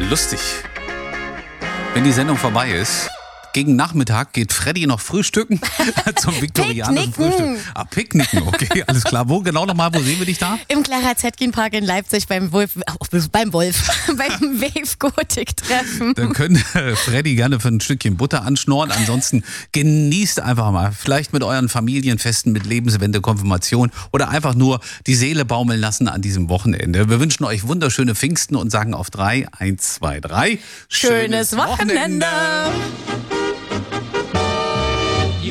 Lustig. Wenn die Sendung vorbei ist, gegen Nachmittag geht Freddy noch frühstücken zum viktorianischen Frühstück. Ah, Picknicken, okay, alles klar. Wo genau nochmal, wo sehen wir dich da? Im Clara Zetkin Park in Leipzig beim beim Wave Gothic Treffen. Dann könnt Freddy gerne für ein Stückchen Butter anschnorren. Ansonsten genießt einfach mal, vielleicht mit euren Familienfesten, mit Lebenswende, Konfirmation oder einfach nur die Seele baumeln lassen an diesem Wochenende. Wir wünschen euch wunderschöne Pfingsten und sagen auf 3, 1, 2, 3. Schönes Wochenende.